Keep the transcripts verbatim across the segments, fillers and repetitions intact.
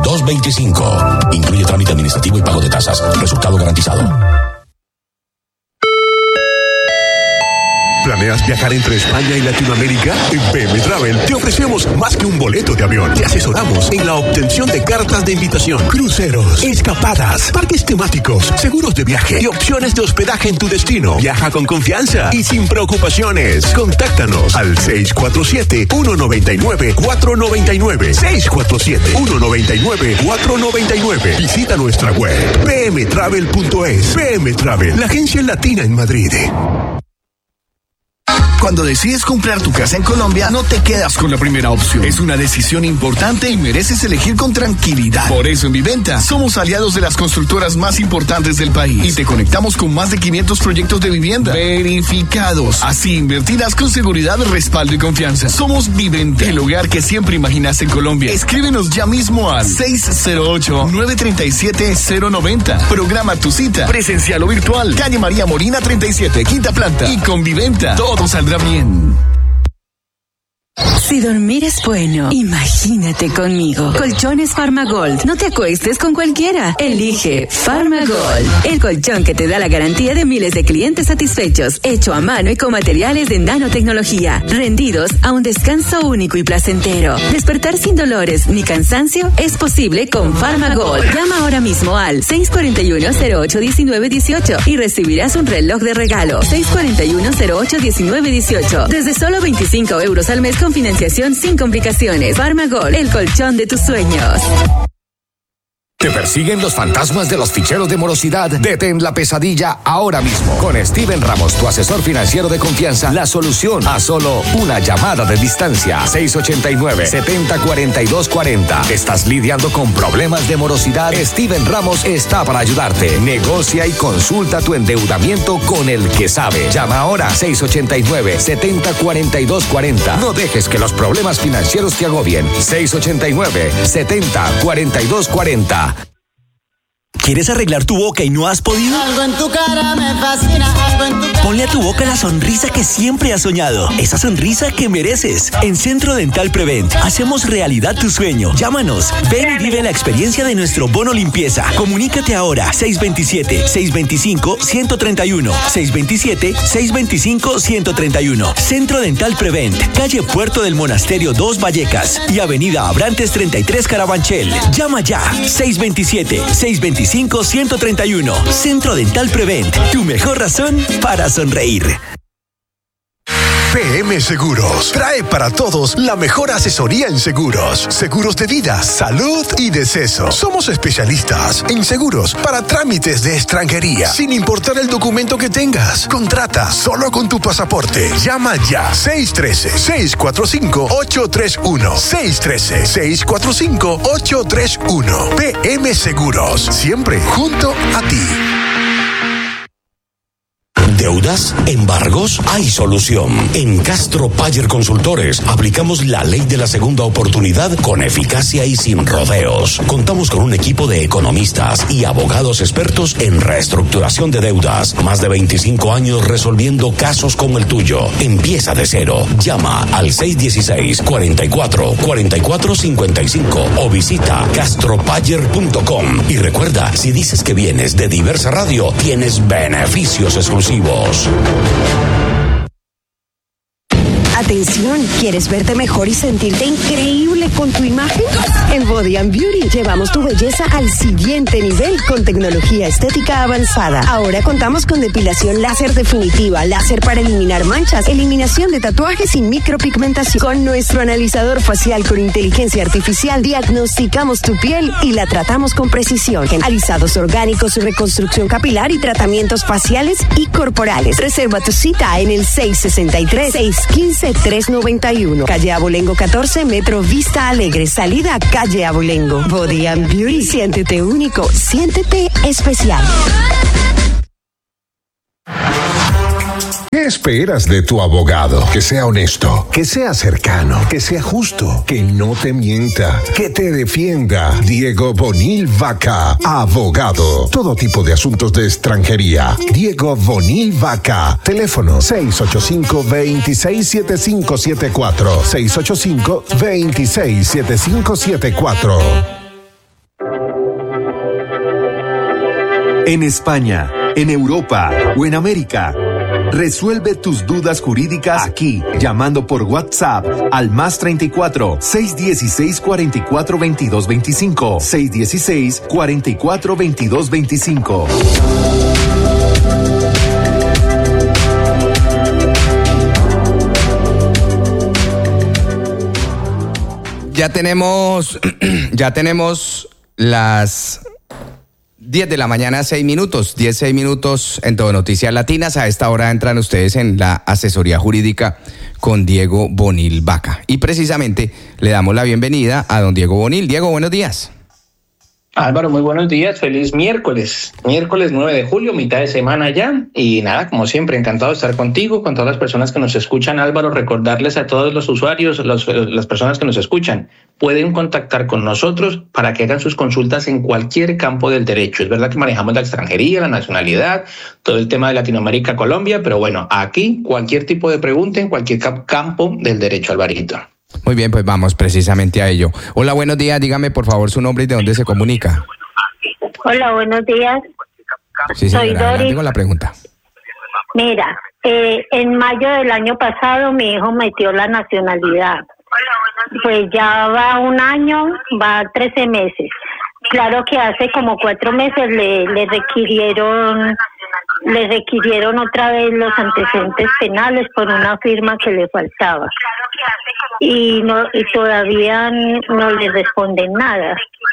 dos veinticinco. Incluye trámite administrativo y pago de tasas. Resultado garantizado. ¿Planeas viajar entre España y Latinoamérica? En P M Travel te ofrecemos más que un boleto de avión. Te asesoramos en la obtención de cartas de invitación, cruceros, escapadas, parques temáticos, seguros de viaje y opciones de hospedaje en tu destino. Viaja con confianza y sin preocupaciones. Contáctanos al seis cuatro siete, uno nueve nueve, cuatro nueve nueve. seis cuatro siete, uno nueve nueve, cuatro nueve nueve. Visita nuestra web p m travel punto es. P M Travel, la agencia latina en Madrid. Cuando decides comprar tu casa en Colombia, no te quedas con la primera opción. Es una decisión importante y mereces elegir con tranquilidad. Por eso en Viventa somos aliados de las constructoras más importantes del país y te conectamos con más de quinientos proyectos de vivienda verificados. Así invertirás con seguridad, respaldo y confianza. Somos Viventa, el hogar que siempre imaginaste en Colombia. Escríbenos ya mismo al seis cero ocho, nueve tres siete, cero nueve cero. Programa tu cita, presencial o virtual. Calle María Molina treinta y siete, quinta planta. Y con Viventa todo saldrá bien. Si dormir es bueno, imagínate conmigo. Colchones Farmagold. No te acuestes con cualquiera. Elige Farmagold, el colchón que te da la garantía de miles de clientes satisfechos, hecho a mano y con materiales de nanotecnología, rendidos a un descanso único y placentero. Despertar sin dolores ni cansancio es posible con Farmagold. Llama ahora mismo al seis cuatro uno, cero ocho, uno nueve uno ocho y recibirás un reloj de regalo. seis cuatro uno, cero ocho, uno nueve uno ocho. Desde solo veinticinco euros al mes con financiación sin complicaciones. Farmagol, el colchón de tus sueños. ¿Te persiguen los fantasmas de los ficheros de morosidad? Detén la pesadilla ahora mismo. Con Steven Ramos, tu asesor financiero de confianza, la solución a solo una llamada de distancia. seis ocho nueve, siete cero cuatro dos cuatro cero. ¿Estás lidiando con problemas de morosidad? Steven Ramos está para ayudarte. Negocia y consulta tu endeudamiento con el que sabe. Llama ahora seis ocho nueve, siete cero cuatro dos cuatro cero. No dejes que los problemas financieros te agobien. seis ocho nueve, siete cero cuatro dos cuatro cero. ¿Quieres arreglar tu boca y no has podido? Algo en tu cara me fascina, algo en tu cara. Ponle a tu boca la sonrisa que siempre has soñado. Esa sonrisa que mereces. En Centro Dental Prevent hacemos realidad tu sueño. Llámanos. Ven y vive la experiencia de nuestro bono limpieza. Comunícate ahora. seis dos siete, seis dos cinco, uno tres uno. seis dos siete, seis dos cinco, uno tres uno. Centro Dental Prevent. Calle Puerto del Monasterio dos Vallecas y Avenida Abrantes treinta y tres Carabanchel. Llama ya. seis dos siete, seis dos cinco, uno tres uno. Centro Dental Prevent, tu mejor razón para sonreír. P M Seguros trae para todos la mejor asesoría en seguros. Seguros de vida, salud y deceso. Somos especialistas en seguros para trámites de extranjería, sin importar el documento que tengas. Contrata solo con tu pasaporte. Llama ya. seis uno tres, seis cuatro cinco, ocho tres uno. seis uno tres, seis cuatro cinco, ocho tres uno. P M Seguros. Siempre junto a ti. ¿Deudas? ¿Embargos? Hay solución. En Castro Payer Consultores aplicamos la ley de la segunda oportunidad con eficacia y sin rodeos. Contamos con un equipo de economistas y abogados expertos en reestructuración de deudas. Más de veinticinco años resolviendo casos como el tuyo. Empieza de cero. Llama al seis uno seis, cuatro cuatro, cuatro cuatro cinco cinco o visita castropayer punto com. Y recuerda, si dices que vienes de Diversa Radio, tienes beneficios exclusivos. Atención, ¿quieres verte mejor y sentirte increíble con tu imagen? En Body and Beauty llevamos tu belleza al siguiente nivel con tecnología estética avanzada. Ahora contamos con depilación láser definitiva, láser para eliminar manchas, eliminación de tatuajes y micropigmentación. Con nuestro analizador facial con inteligencia artificial diagnosticamos tu piel y la tratamos con precisión. Alisados orgánicos, reconstrucción capilar y tratamientos faciales y corporales. Reserva tu cita en el seis seis tres, seis uno cinco, tres nueve uno. Calle Abolengo catorce, Metro Vista Alegre. Salida Calle Abolengo. Body and Beauty. Siéntete único. Siéntete especial. ¿Qué esperas de tu abogado? Que sea honesto, que sea cercano, que sea justo, que no te mienta, que te defienda. Diego Bonil Vaca, abogado. Todo tipo de asuntos de extranjería. Diego Bonil Vaca. Teléfono seis ocho cinco, dos seis siete cinco siete cuatro. seis ocho cinco, dos seis siete cinco siete cuatro. en España, en Europa o en América. Resuelve tus dudas jurídicas aquí, llamando por WhatsApp al más treinta y cuatro, seiscientos dieciséis, cuarenta y cuatro, veintidós veinticinco, seiscientos dieciséis, cuarenta y cuatro, veintidós veinticinco. Ya tenemos, ya tenemos las diez de la mañana, seis minutos, diez, seis minutos en Todo Noticias Latinas. A esta hora entran ustedes en la asesoría jurídica con Diego Bonil Vaca. Y precisamente le damos la bienvenida a don Diego Bonil. Diego, buenos días. Álvaro, muy buenos días, feliz miércoles, miércoles nueve de julio, mitad de semana ya, y nada, como siempre, encantado de estar contigo, con todas las personas que nos escuchan. Álvaro, recordarles a todos los usuarios, los, las personas que nos escuchan, pueden contactar con nosotros para que hagan sus consultas en cualquier campo del derecho. Es verdad que manejamos la extranjería, la nacionalidad, todo el tema de Latinoamérica, Colombia, pero bueno, aquí cualquier tipo de pregunta en cualquier campo del derecho, Alvarito. Muy bien, pues vamos precisamente a ello. Hola, buenos días. Dígame, por favor, su nombre y de dónde se comunica. Hola, buenos días. Sí, Soy señora, Doris. tengo la pregunta. Mira, eh, en mayo del año pasado mi hijo metió la nacionalidad. Pues ya va un año, va trece meses. Claro que hace como cuatro meses le, le requirieron... le requirieron otra vez los antecedentes penales por una firma que le faltaba. Y no y todavía no le responden nada.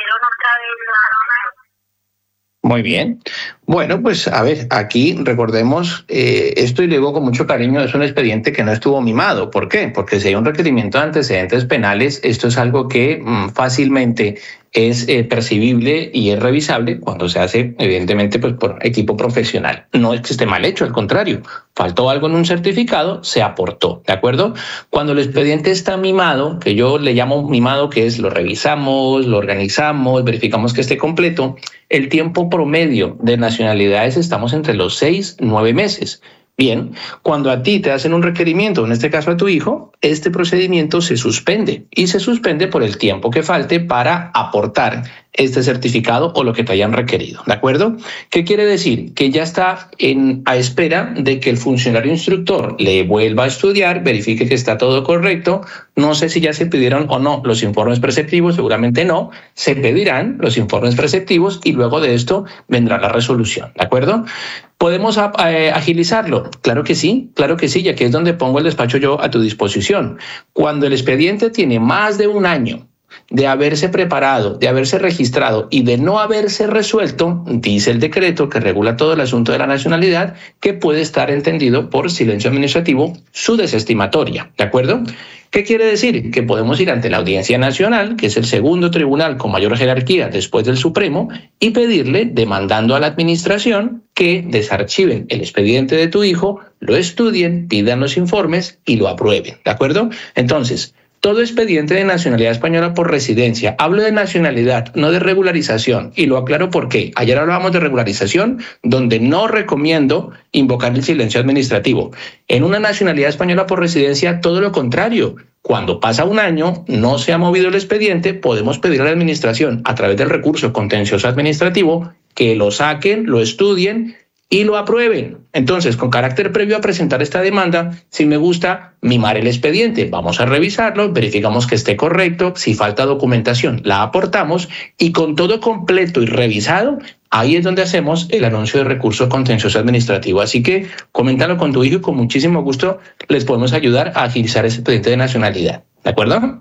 Muy bien. Bueno, pues a ver, aquí recordemos, eh, esto y le digo con mucho cariño, es un expediente que no estuvo mimado. ¿Por qué? Porque si hay un requerimiento de antecedentes penales, esto es algo que mmm, fácilmente es eh, percibible y es revisable cuando se hace, evidentemente, pues por equipo profesional. No es que esté mal hecho, al contrario. Faltó algo en un certificado, se aportó, ¿de acuerdo? Cuando el expediente está mimado, que yo le llamo mimado, que es lo revisamos, lo organizamos, verificamos que esté completo, el tiempo promedio de nacionalidades estamos entre los seis, nueve meses. Bien, cuando a ti te hacen un requerimiento, en este caso a tu hijo, este procedimiento se suspende y se suspende por el tiempo que falte para aportar este certificado o lo que te hayan requerido, ¿de acuerdo? ¿Qué quiere decir? Que ya está en, a espera de que el funcionario instructor le vuelva a estudiar, verifique que está todo correcto. No sé si ya se pidieron o no los informes preceptivos, seguramente no. Se pedirán los informes preceptivos y luego de esto vendrá la resolución, ¿de acuerdo? ¿Podemos eh, agilizarlo? Claro que sí, claro que sí, y aquí es donde pongo el despacho yo a tu disposición. Cuando el expediente tiene más de un año de haberse preparado, de haberse registrado y de no haberse resuelto, dice el decreto que regula todo el asunto de la nacionalidad, que puede estar entendido por silencio administrativo su desestimatoria, ¿de acuerdo? ¿Qué quiere decir? Que podemos ir ante la Audiencia Nacional, que es el segundo tribunal con mayor jerarquía después del Supremo, y pedirle, demandando a la administración, que desarchiven el expediente de tu hijo, lo estudien, pidan los informes y lo aprueben, ¿de acuerdo? Entonces, todo expediente de nacionalidad española por residencia, hablo de nacionalidad, no de regularización, y lo aclaro porque ayer hablábamos de regularización, donde no recomiendo invocar el silencio administrativo. En una nacionalidad española por residencia, todo lo contrario. Cuando pasa un año, no se ha movido el expediente, podemos pedir a la administración, a través del recurso contencioso administrativo, que lo saquen, lo estudien y lo aprueben. Entonces, con carácter previo a presentar esta demanda, si me gusta mimar el expediente, vamos a revisarlo, verificamos que esté correcto, si falta documentación, la aportamos y con todo completo y revisado, ahí es donde hacemos el anuncio de recurso contencioso administrativo. Así que coméntalo con tu hijo y con muchísimo gusto les podemos ayudar a agilizar ese expediente de nacionalidad. ¿De acuerdo?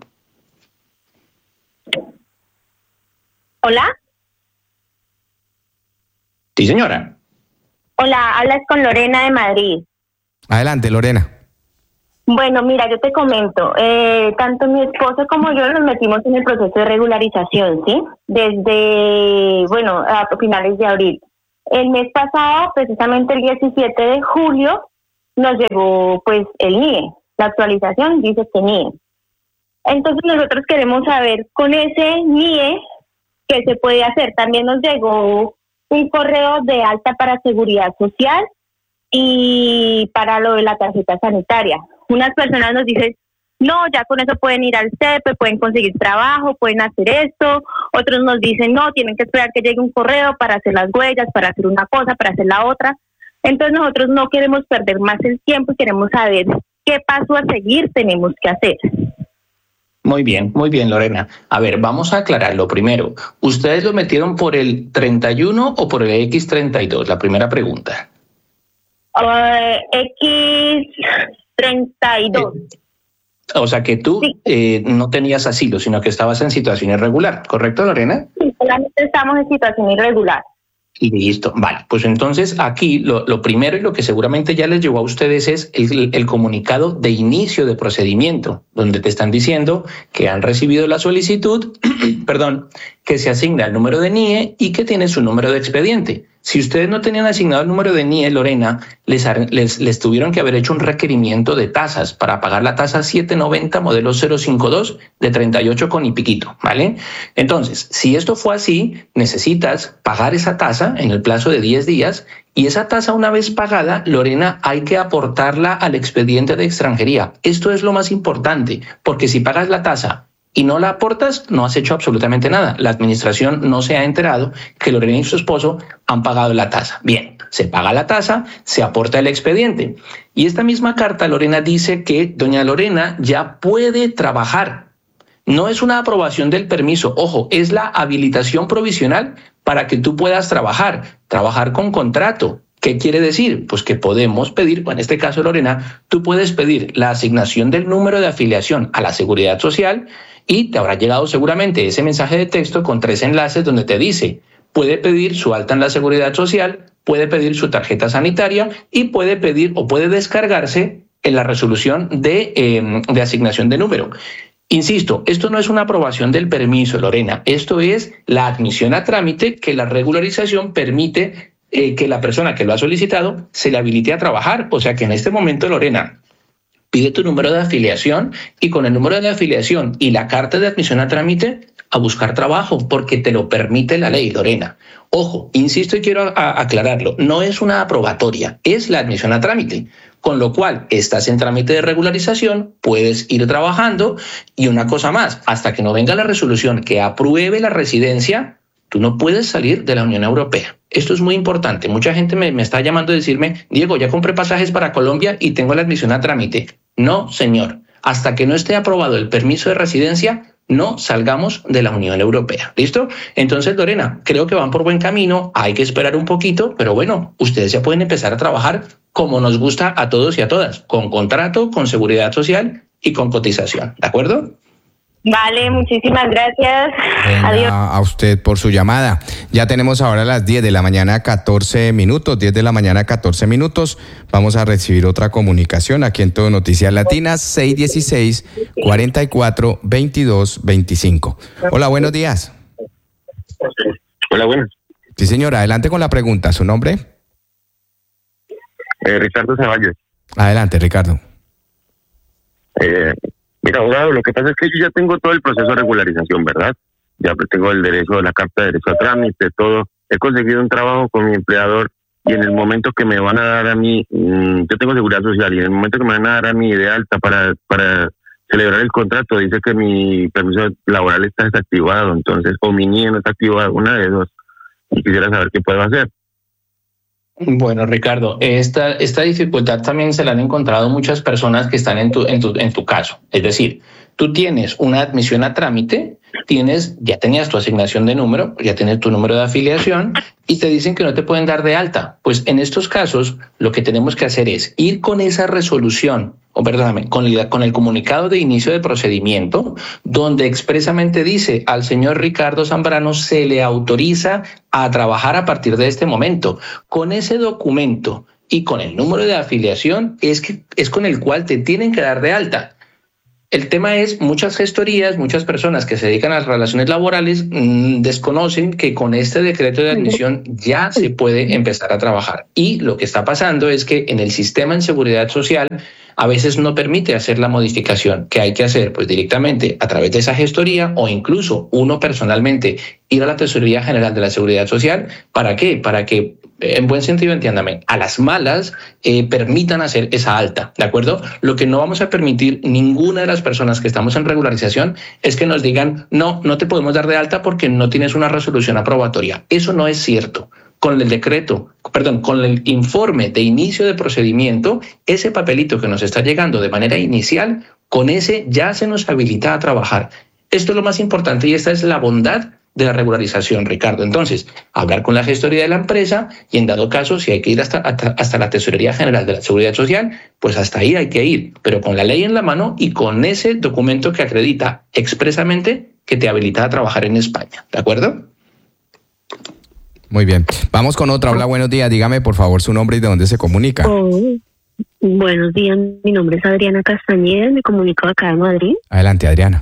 ¿Hola? Sí, señora. Hola, hablas con Lorena de Madrid. Adelante, Lorena. Bueno, mira, yo te comento, eh, tanto mi esposo como yo nos metimos en el proceso de regularización, ¿sí? Desde, bueno, a finales de abril. El mes pasado, precisamente el diecisiete de julio, nos llegó, pues, el N I E. La actualización dice que N I E. Entonces nosotros queremos saber con ese N I E qué se puede hacer. También nos llegó un correo de alta para seguridad social y para lo de la tarjeta sanitaria. Unas personas nos dicen, no, ya con eso pueden ir al C E P E, pueden conseguir trabajo, pueden hacer esto. Otros nos dicen, no, tienen que esperar que llegue un correo para hacer las huellas, para hacer una cosa, para hacer la otra. Entonces nosotros no queremos perder más el tiempo y queremos saber qué paso a seguir tenemos que hacer. Muy bien, muy bien, Lorena. A ver, vamos a aclarar lo primero. ¿Ustedes lo metieron por el treinta y uno o por el equis treinta y dos? La primera pregunta. Uh, equis treinta y dos. Eh, o sea que tú sí. eh, no tenías asilo, sino que estabas en situación irregular, ¿correcto, Lorena? Sí, solamente estamos en situación irregular. Listo, vale. Pues entonces aquí lo, lo primero y lo que seguramente ya les llegó a ustedes es el, el comunicado de inicio de procedimiento, donde te están diciendo que han recibido la solicitud, perdón, que se asigna el número de N I E y que tiene su número de expediente. Si ustedes no tenían asignado el número de N I E, Lorena, les, les, les tuvieron que haber hecho un requerimiento de tasas para pagar la tasa setecientos noventa modelo cero cincuenta y dos de treinta y ocho con y piquito, ¿vale? Entonces, si esto fue así, necesitas pagar esa tasa en el plazo de diez días y esa tasa una vez pagada, Lorena, hay que aportarla al expediente de extranjería. Esto es lo más importante, porque si pagas la tasa y no la aportas, no has hecho absolutamente nada. La administración no se ha enterado que Lorena y su esposo han pagado la tasa. Bien, se paga la tasa, se aporta el expediente. Y esta misma carta, Lorena, dice que doña Lorena ya puede trabajar. No es una aprobación del permiso, ojo, es la habilitación provisional para que tú puedas trabajar, trabajar con contrato. ¿Qué quiere decir? Pues que podemos pedir, en este caso, Lorena, tú puedes pedir la asignación del número de afiliación a la Seguridad Social y te habrá llegado seguramente ese mensaje de texto con tres enlaces donde te dice, puede pedir su alta en la Seguridad Social, puede pedir su tarjeta sanitaria y puede pedir o puede descargarse en la resolución de, eh, de asignación de número. Insisto, esto no es una aprobación del permiso, Lorena, esto es la admisión a trámite que la regularización permite eh, que la persona que lo ha solicitado se le habilite a trabajar. O sea que en este momento, Lorena, pide tu número de afiliación y con el número de afiliación y la carta de admisión a trámite a buscar trabajo porque te lo permite la ley, Lorena. Ojo, insisto y quiero a, a aclararlo, no es una aprobatoria, es la admisión a trámite, con lo cual estás en trámite de regularización, puedes ir trabajando y una cosa más, hasta que no venga la resolución que apruebe la residencia, tú no puedes salir de la Unión Europea. Esto es muy importante. Mucha gente me, me está llamando a decirme, Diego, ya compré pasajes para Colombia y tengo la admisión a trámite. No, señor. Hasta que no esté aprobado el permiso de residencia, no salgamos de la Unión Europea. ¿Listo? Entonces, Lorena, creo que van por buen camino. Hay que esperar un poquito, pero bueno, ustedes ya pueden empezar a trabajar como nos gusta a todos y a todas, con contrato, con seguridad social y con cotización. ¿De acuerdo? Vale, muchísimas gracias. Venga, Adiós. A usted por su llamada. Ya tenemos ahora las diez de la mañana, catorce minutos. diez de la mañana, catorce minutos. Vamos a recibir otra comunicación aquí en Todo Noticias Latinas, seis dieciséis, cuarenta y cuatro, veintidós veinticinco. Hola, buenos días. Hola, buenas. Sí, señora, adelante con la pregunta. ¿Su nombre? Eh, Ricardo Ceballos. Adelante, Ricardo. Eh... Mira, abogado, lo que pasa es que yo ya tengo todo el proceso de regularización, ¿verdad? Ya tengo el derecho, la carta de derecho a trámite, todo. He conseguido un trabajo con mi empleador y en el momento que me van a dar a mí, mmm, yo tengo seguridad social y en el momento que me van a dar a mí de alta para, para celebrar el contrato, dice que mi permiso laboral está desactivado, entonces, o mi N I E no está activado, una de dos. Y quisiera saber qué puedo hacer. Bueno, Ricardo, esta, esta dificultad también se la han encontrado muchas personas que están en tu, en tu, en tu caso. Es decir, tú tienes una admisión a trámite, tienes, ya tenías tu asignación de número, ya tienes tu número de afiliación y te dicen que no te pueden dar de alta. Pues en estos casos, lo que tenemos que hacer es ir con esa resolución, o perdóname, con el, con el comunicado de inicio de procedimiento, donde expresamente dice al señor Ricardo Zambrano se le autoriza a trabajar a partir de este momento. Con ese documento y con el número de afiliación es, que, es con el cual te tienen que dar de alta. El tema es, muchas gestorías, muchas personas que se dedican a las relaciones laborales mmm, desconocen que con este decreto de admisión ya se puede empezar a trabajar. Y lo que está pasando es que en el sistema en seguridad social a veces no permite hacer la modificación que hay que hacer pues directamente a través de esa gestoría o incluso uno personalmente ir a la Tesorería General de la Seguridad Social. ¿Para qué? Para que en buen sentido, entiéndame, a las malas eh, permitan hacer esa alta, ¿de acuerdo? Lo que no vamos a permitir ninguna de las personas que estamos en regularización es que nos digan, no, no te podemos dar de alta porque no tienes una resolución aprobatoria. Eso no es cierto. Con el decreto, perdón, con el informe de inicio de procedimiento, ese papelito que nos está llegando de manera inicial, con ese ya se nos habilita a trabajar. Esto es lo más importante y esta es la bondad de la regularización, Ricardo. Entonces, hablar con la gestoría de la empresa y en dado caso, si hay que ir hasta, hasta, hasta la Tesorería General de la Seguridad Social, pues hasta ahí hay que ir, pero con la ley en la mano y con ese documento que acredita expresamente que te habilita a trabajar en España, ¿de acuerdo? Muy bien. Vamos con otra. Hola, buenos días. Dígame, por favor, su nombre y de dónde se comunica. Oh, buenos días. Mi nombre es Adriana Castañeda. Me comunico acá de Madrid. Adelante, Adriana.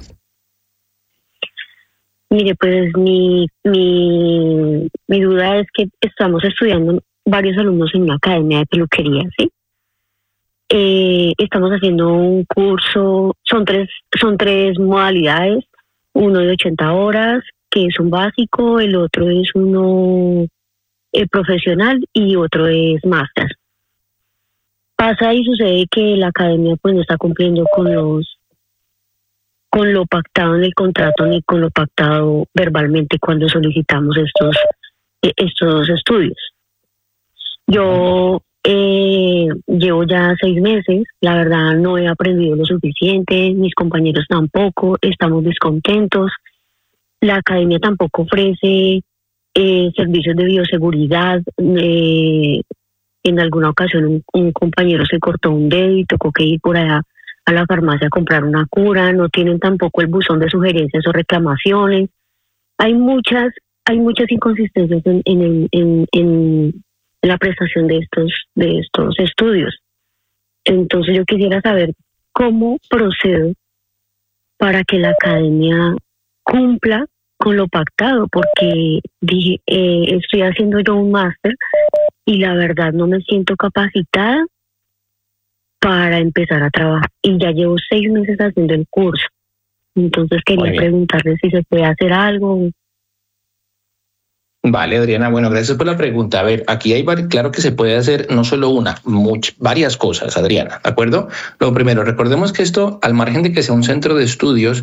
Mire, pues mi, mi, mi duda es que estamos estudiando varios alumnos en una academia de peluquería, ¿sí? Eh, estamos haciendo un curso, son tres, son tres modalidades, uno de ochenta horas, que es un básico, el otro es uno eh, profesional y otro es máster. Pasa y sucede que la academia pues no está cumpliendo con los con lo pactado en el contrato ni con lo pactado verbalmente cuando solicitamos estos eh, estos estudios. Yo eh, llevo ya seis meses, la verdad no he aprendido lo suficiente, mis compañeros tampoco, estamos descontentos. La academia tampoco ofrece eh, servicios de bioseguridad. Eh, en alguna ocasión un, un compañero se cortó un dedo y tocó que ir por allá a la farmacia a comprar una cura. No tienen tampoco el buzón de sugerencias o reclamaciones. Hay muchas, hay muchas inconsistencias en, en, en, en la prestación de estos, de estos estudios. Entonces yo quisiera saber cómo procedo para que la academia cumpla con lo pactado, porque dije, eh, estoy haciendo yo un máster y la verdad no me siento capacitada para empezar a trabajar y ya llevo seis meses haciendo el curso. Entonces quería preguntarle si se puede hacer algo. Vale, Adriana, bueno, gracias por la pregunta. A ver, aquí hay, claro que se puede hacer no solo una, much, varias cosas, Adriana, ¿de acuerdo? Lo primero, recordemos que esto, al margen de que sea un centro de estudios,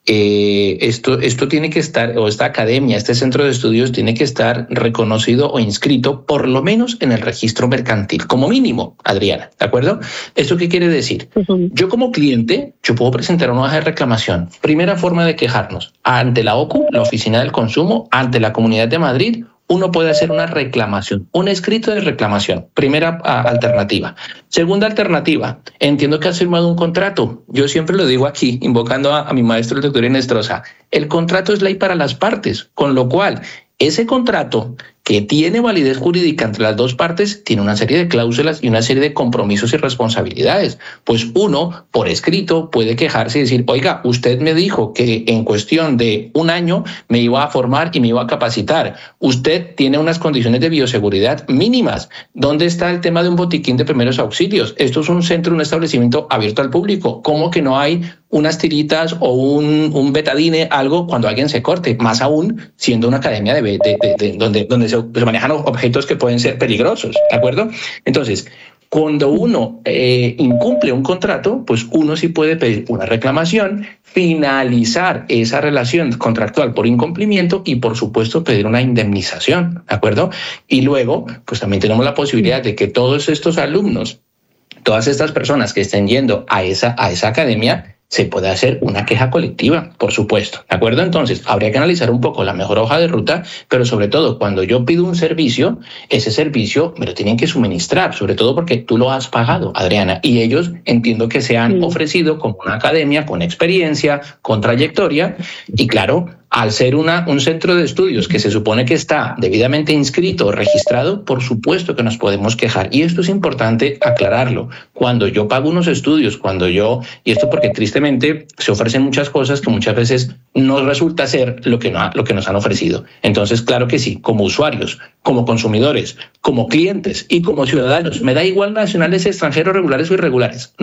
eh, esto, esto tiene que estar, o esta academia, este centro de estudios tiene que estar reconocido o inscrito por lo menos en el registro mercantil, como mínimo, Adriana, ¿de acuerdo? ¿Esto qué quiere decir? Uh-huh. Yo como cliente, yo puedo presentar una hoja de reclamación. Primera forma de quejarnos, ante la O C U, la Oficina del Consumo, ante la Comunidad de Madrid, uno puede hacer una reclamación, un escrito de reclamación. Primera a, alternativa. Segunda alternativa, entiendo que has firmado un contrato. Yo siempre lo digo aquí, invocando a, a mi maestro, el doctor Inestrosa. El contrato es ley para las partes, con lo cual ese contrato que tiene validez jurídica entre las dos partes tiene una serie de cláusulas y una serie de compromisos y responsabilidades. Pues uno, por escrito, puede quejarse y decir, oiga, usted me dijo que en cuestión de un año me iba a formar y me iba a capacitar. Usted tiene unas condiciones de bioseguridad mínimas. ¿Dónde está el tema de un botiquín de primeros auxilios? Esto es un centro, un establecimiento abierto al público. ¿Cómo que no hay unas tiritas o un, un betadine, algo cuando alguien se corte? Más aún siendo una academia de, de, de, de donde, donde se, se manejan objetos que pueden ser peligrosos, ¿de acuerdo? Entonces, cuando uno eh, incumple un contrato, pues uno sí puede pedir una reclamación, finalizar esa relación contractual por incumplimiento y, por supuesto, pedir una indemnización, ¿de acuerdo? Y luego, pues también tenemos la posibilidad de que todos estos alumnos, todas estas personas que estén yendo a esa, a esa academia, se puede hacer una queja colectiva, por supuesto, ¿de acuerdo? Entonces, habría que analizar un poco la mejor hoja de ruta, pero sobre todo, cuando yo pido un servicio, ese servicio me lo tienen que suministrar, sobre todo porque tú lo has pagado, Adriana, y ellos entiendo que se han ofrecido como una academia con experiencia, con trayectoria, y claro, al ser una, un centro de estudios que se supone que está debidamente inscrito o registrado, por supuesto que nos podemos quejar. Y esto es importante aclararlo. Cuando yo pago unos estudios, cuando yo, y esto porque tristemente se ofrecen muchas cosas que muchas veces no resulta ser lo que, no, lo que nos han ofrecido. Entonces, claro que sí, como usuarios, como consumidores, como clientes y como ciudadanos, me da igual nacionales, extranjeros, regulares o irregulares.